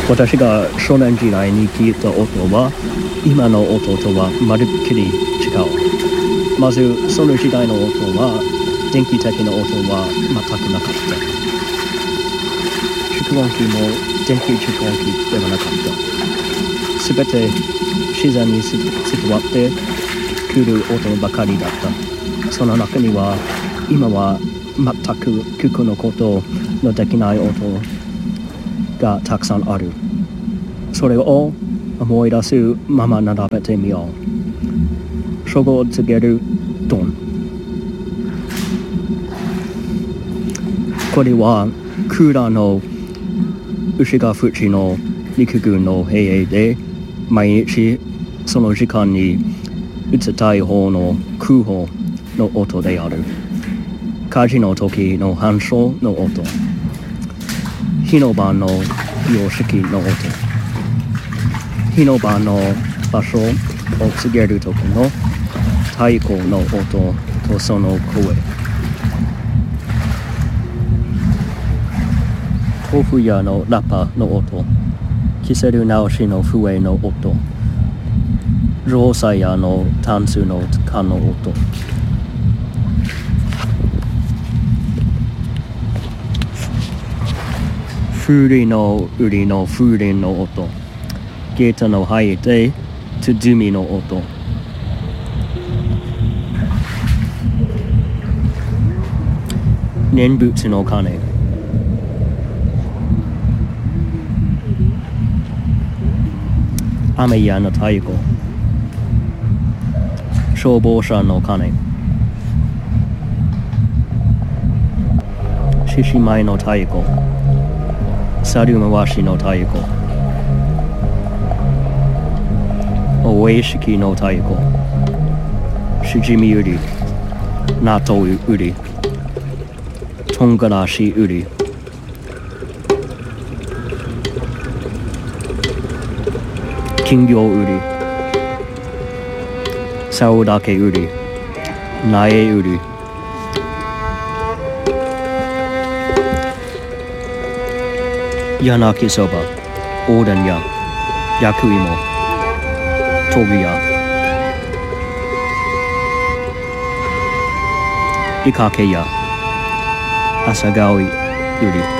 私が少年時代に聞いた音は今の音とはまるっきり違う。まずその時代の音は電気的な音は全くなかった。蓄音機も電気蓄音機ではなかった。すべて自然に伝わってくる音ばかりだった。その中には今は全く聞くのことのできない音がたくさんある。それを思い出すまま並べてみよう。初号を告げるドン。これはクーラーの牛ヶ淵の陸軍の兵で毎日その時間に撃ちたい方の空砲の音である。火事の時の反射の音。火の番の様式の音。火の番の場所を告げる時の太鼓の音とその声。豆腐屋のラッパの音。キセル直しの笛の音。ローサ屋のタンスの缶の音。風鈴の売りの風鈴の音。ゲートの入ってトゥドゥミの音。念仏の鐘。雨屋の太鼓。消防車の鐘。獅子舞の太鼓。猿回しの太鼓。お会式の太鼓。しじみ売り。納豆売り。とんがらし売り。金魚売り。竿だけ売り。苗売り。柳そば、おでん屋、焼き芋、豆腐屋、イカケ屋、朝顔売り。